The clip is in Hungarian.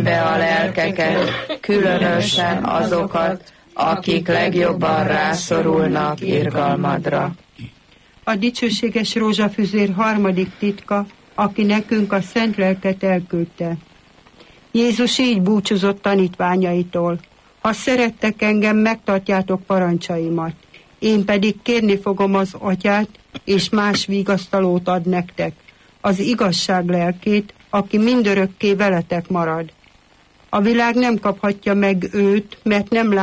be a lelkeket, különösen azokat, akik legjobban rászorulnak irgalmadra. A dicsőséges rózsafüzér harmadik titka, aki nekünk a szent lelket elküldte. Jézus így búcsúzott tanítványaitól: ha szerettek engem, megtartjátok parancsaimat. Én pedig kérni fogom az Atyát, és más vigasztalót ad nektek, az igazság lelkét, aki mindörökké veletek marad. A világ nem kaphatja meg őt, mert nem